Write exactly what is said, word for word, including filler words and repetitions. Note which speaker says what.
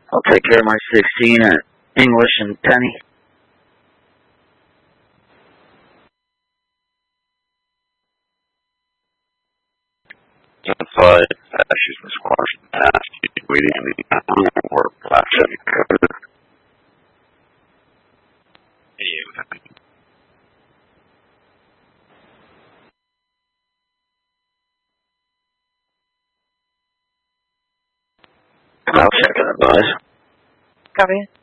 Speaker 1: I'll take care of my sixteen at English and Penny.
Speaker 2: ten five, she's been squashing past you, waiting in the or flashing code. I'll check it, boys.
Speaker 3: Copy.